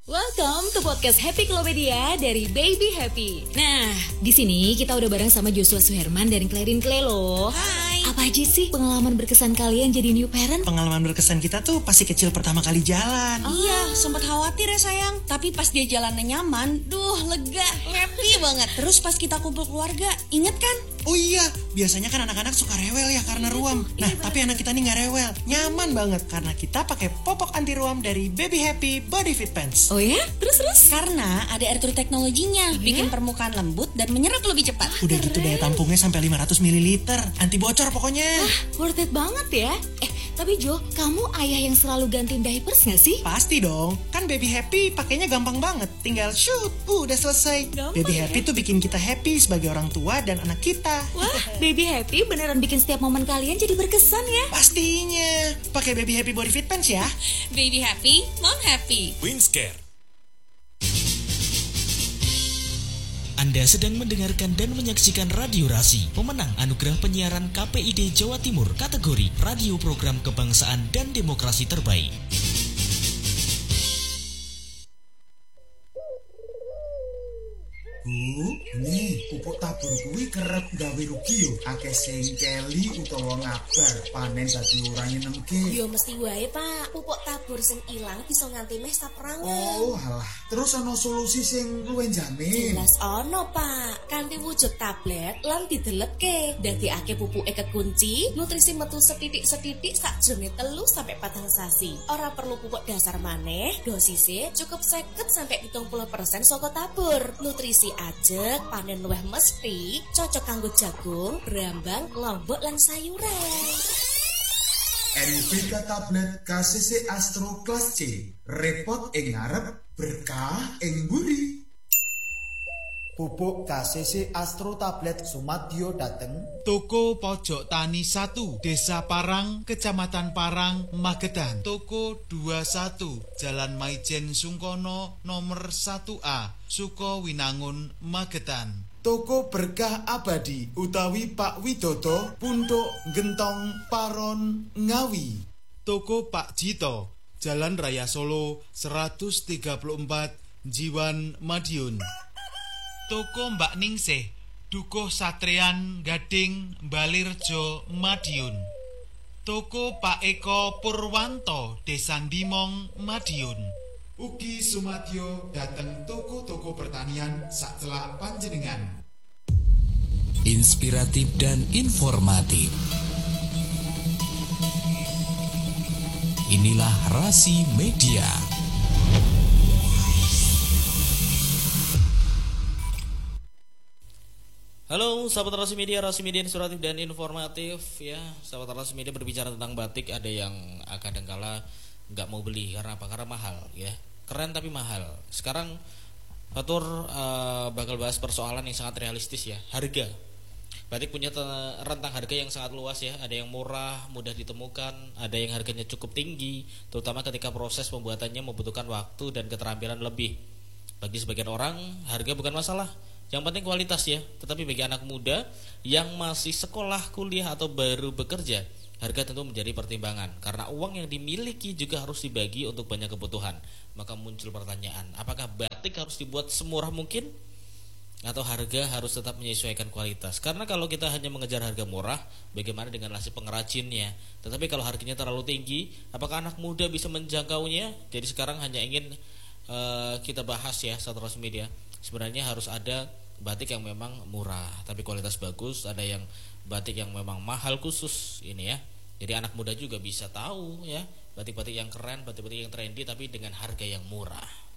Welcome to podcast Happy Klopedia dari Baby Happy. Nah, di sini kita udah bareng sama Joshua Suherman dari Clarin Clay loh. Hai. Apa aja sih pengalaman berkesan kalian jadi new parent? Pengalaman berkesan kita tuh pasti kecil pertama kali jalan. Iya, sempat khawatir ya sayang. Tapi pas dia jalannya nyaman, lega, happy banget. Terus pas kita kumpul keluarga, inget kan? Oh iya, biasanya kan anak-anak suka rewel ya karena ruam. Nah, tapi anak kita nih gak rewel. Nyaman banget karena kita pakai popok anti ruam dari Baby Happy Body Fit Pants. Oh ya? Terus? Karena ada air teknologinya, bikin permukaan lembut dan menyerap lebih cepat. Udah gitu daya tampungnya sampai 500 ml. Anti bocor pokoknya. Worth it banget ya. Tapi Jo, kamu ayah yang selalu gantiin diapers gak sih? Pasti dong, kan Baby Happy pakainya gampang banget. Tinggal shoot, udah selesai. Gampang Baby ya? Happy tuh bikin kita happy sebagai orang tua dan anak kita. Wah, Baby Happy beneran bikin setiap momen kalian jadi berkesan ya. Pastinya, pakai Baby Happy Body Fit Pants ya. Baby happy, mom happy. Winscare. Anda sedang mendengarkan dan menyaksikan Radio Rasi, pemenang anugerah penyiaran KPID Jawa Timur kategori Radio Program Kebangsaan dan Demokrasi Terbaik. Bu, nih pupuk tabur kuwi kerep gawe rugi yo. Akeh sing keli utawa ngabar panen dadi ora nyenengke. Yo mesti wae Pak, pupuk tabur sing ilang bisa nganti mes saperangan. Oh, halah. Terus ana solusi sing luwih jamin. Jelas ono Pak, kanthi wujud tablet lan didelepke. Dadekake pupuke kekunci, nutrisi metu setitik-setitik sakjroning 3 sampai 4 sasi. Ora perlu pupuk dasar maneh, dosise cukup 50 sampai 70% saka tabur. Nutrisi ajeg, panen luwih mesti, cocok kanggo jagung, brambang, lombok lan sayuran. NPK tablet KCC Astro Class C. Repot ing ngarep, berkah ing mburi. Pupuk KCC Astro Tablet Sumadyo dateng Toko Pojok Tani 1, Desa Parang, Kecamatan Parang, Magetan. Toko 21, Jalan Maijen Sungkono, nomor 1A, Sukowinangun, Magetan. Toko Berkah Abadi utawi Pak Widodo, Punduk Gentong Paron Ngawi. Toko Pak Jito, Jalan Raya Solo 134, Jiwan Madiun. Toko Mbak Ningsih, Dukuh Satrian, Gading, Balirjo, Madiun. Toko Pak Eko Purwanto, Desa Dimong, Madiun. Ugi Sumadyo dateng toko-toko pertanian sacelak panjenengan. Inspiratif dan informatif. Inilah Rasi Media. Halo sahabat Rasi Media inspiratif dan informatif ya. Sahabat Rasi Media berbicara tentang batik, ada yang kadangkala nggak mau beli karena apa? Karena mahal ya. Keren tapi mahal. Sekarang Fatur bakal bahas persoalan yang sangat realistis ya, harga. Batik punya rentang harga yang sangat luas ya. Ada yang murah, mudah ditemukan, ada yang harganya cukup tinggi, terutama ketika proses pembuatannya membutuhkan waktu dan keterampilan lebih. Bagi sebagian orang, harga bukan masalah. Yang penting kualitas ya. Tetapi bagi anak muda yang masih sekolah, kuliah atau baru bekerja, harga tentu menjadi pertimbangan. Karena uang yang dimiliki juga harus dibagi untuk banyak kebutuhan. Maka muncul pertanyaan, apakah batik harus dibuat semurah mungkin? Atau harga harus tetap menyesuaikan kualitas? Karena kalau kita hanya mengejar harga murah, bagaimana dengan nasib pengrajinnya? Tetapi kalau harganya terlalu tinggi, apakah anak muda bisa menjangkaunya? Jadi sekarang hanya ingin kita bahas ya satu Rasi Media. Sebenarnya harus ada batik yang memang murah tapi kualitas bagus, ada yang batik yang memang mahal khusus ini ya. Jadi anak muda juga bisa tahu ya, batik-batik yang keren, batik-batik yang trendy tapi dengan harga yang murah.